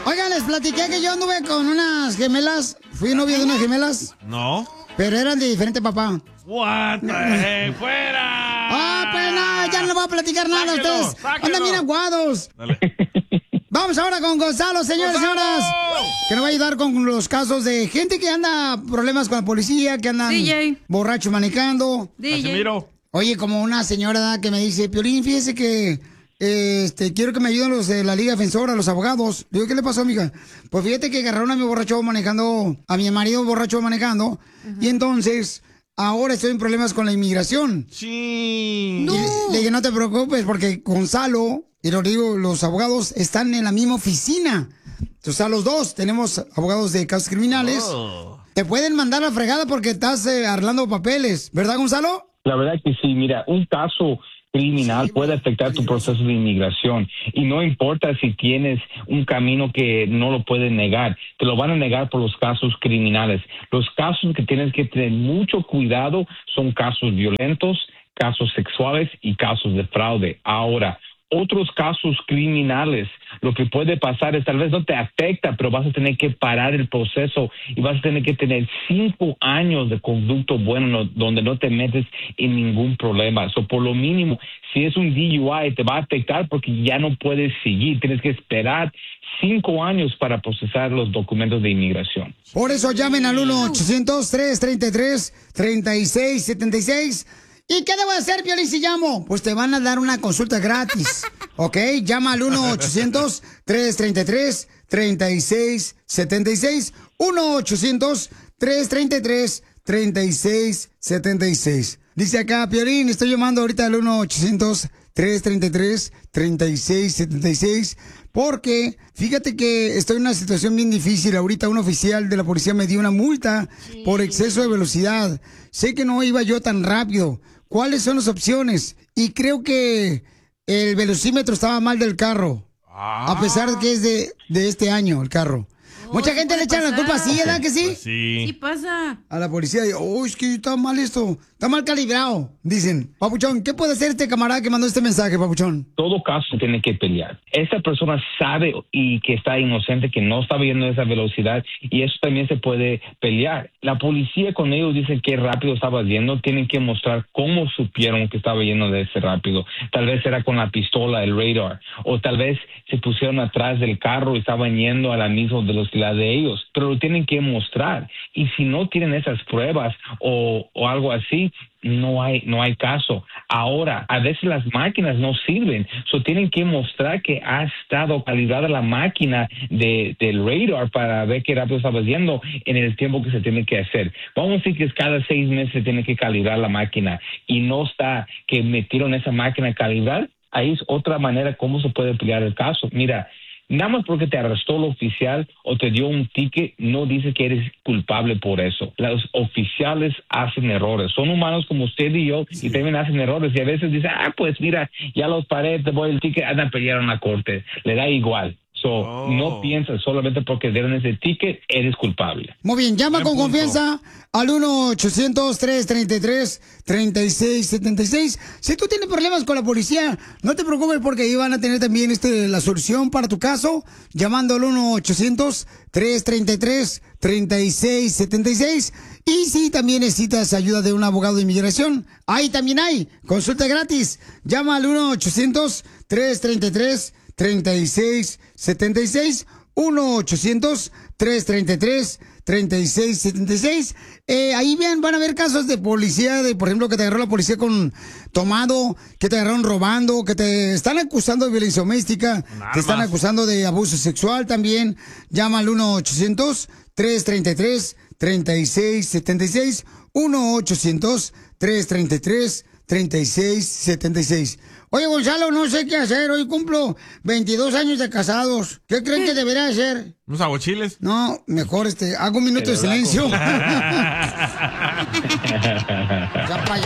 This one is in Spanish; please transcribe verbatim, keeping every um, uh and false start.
Oigan, les platiqué que yo anduve con unas gemelas. Fui novio de unas gemelas. No. Pero eran de diferente papá. What the heck? ¡Fuera! Ah, pues no, ya no les voy a platicar nada a Sáquelo, ustedes. sáquelo. Andan bien aguados. Dale. Vamos ahora con Gonzalo, señores y ¡Gonzalo! señoras. Que nos va a ayudar con los casos de gente que anda problemas con la policía, que andan D J. borrachos manejando. D J. Casimiro. Oye, como una señora ¿verdad? Que me dice, Piolín, fíjese que eh, este, quiero que me ayuden los de la Liga Defensora, los abogados. Le digo, ¿qué le pasó, mija? Pues fíjate que agarraron a mi borracho manejando, a mi marido borracho manejando, uh-huh. Y entonces ahora estoy en problemas con la inmigración. Sí. No. Y le dije, no te preocupes, porque Gonzalo, y lo digo, los abogados están en la misma oficina. Entonces a los dos tenemos abogados de casos criminales. Oh. Te pueden mandar a la fregada porque estás eh, arreglando papeles, ¿verdad, Gonzalo? La verdad que sí, mira, un caso criminal sí, puede afectar tu proceso de inmigración y no importa si tienes un camino que no lo pueden negar, te lo van a negar por los casos criminales. Los casos que tienes que tener mucho cuidado son casos violentos, casos sexuales y casos de fraude. Ahora, otros casos criminales, lo que puede pasar es tal vez no te afecta, pero vas a tener que parar el proceso y vas a tener que tener cinco años de conducto bueno no, donde no te metes en ningún problema. So, por lo mínimo, si es un D U I, te va a afectar porque ya no puedes seguir. Tienes que esperar cinco años para procesar los documentos de inmigración. Por eso llamen al uno ochocientos, tres treinta y tres, treinta y seis setenta y seis. ¿Y qué debo hacer, Piolín, si llamo? Pues te van a dar una consulta gratis, ¿ok? Llama al uno ochocientos, tres treinta y tres, treinta y seis setenta y seis. uno ochocientos, tres treinta y tres, treinta y seis setenta y seis. Dice acá, Piolín, estoy llamando ahorita al uno ochocientos, tres treinta y tres, treinta y seis setenta y seis. Porque fíjate que estoy en una situación bien difícil. Ahorita un oficial de la policía me dio una multa sí. por exceso de velocidad. Sé que no iba yo tan rápido. ¿Cuáles son las opciones? Y creo que el velocímetro estaba mal del carro. Ah. A pesar de que es de, de este año el carro. Oh, Mucha gente le echan la culpa así, ¿verdad que sí? Pues sí. Sí pasa. A la policía, oh, es que está mal esto, está mal calibrado. Dicen, Papuchón, ¿qué puede hacer este camarada que mandó este mensaje, Papuchón? Todo caso tiene que pelear. Esa persona sabe y que está inocente, que no está viendo esa velocidad y eso también se puede pelear. La policía, con ellos dicen qué rápido estaba yendo, tienen que mostrar cómo supieron que estaba yendo de ese rápido. Tal vez era con la pistola, el radar, o tal vez se pusieron atrás del carro y estaban yendo a la misma velocidad de ellos, pero lo tienen que mostrar. Y si no tienen esas pruebas o, o algo así, no hay no hay caso. Ahora, a veces las máquinas no sirven, so tienen que mostrar que ha estado calibrada la máquina de, del radar para ver qué rápido estaba yendo en el tiempo que se tiene que hacer. Vamos a decir que es cada seis meses se tiene que calibrar la máquina y no está que metieron esa máquina a calibrar. Ahí es otra manera cómo se puede pelear el caso. Mira, nada más porque te arrestó el oficial o te dio un ticket, no dice que eres culpable por eso. Los oficiales hacen errores. Son humanos como usted y yo y también hacen errores. Y a veces dicen, ah, pues mira, ya los paré, te voy el ticket, andan a pelear en la corte. Le da igual. So, oh. No piensas solamente porque dieron ese ticket, eres culpable. Muy bien, llama Buen con punto. confianza al uno ochocientos, tres treinta y tres, treinta y seis setenta y seis. Si tú tienes problemas con la policía, no te preocupes porque ahí van a tener también este, la solución para tu caso, llamando al uno ochocientos, tres treinta y tres, treinta y seis setenta y seis. Y si también necesitas ayuda de un abogado de inmigración, ahí también hay consulta gratis. Llama al uno ochocientos, tres treinta y tres, treinta y seis setenta y seis. uno ochocientos, tres treinta y tres, treinta y seis setenta y seis. Eh, ahí bien, van a haber casos de policía, de por ejemplo, que te agarró la policía con tomado, que te agarraron robando, que te están acusando de violencia doméstica, te están acusando de abuso sexual también. Llama al uno ochocientos, tres treinta y tres, treinta y seis setenta y seis. uno ochocientos, tres treinta y tres, treinta y seis setenta y seis. Oye, Gonzalo, no sé qué hacer. Hoy cumplo veintidós años de casados. ¿Qué creen que debería hacer? ¿Unos aguachiles? No, mejor este, hago un minuto de silencio. Ya para allá.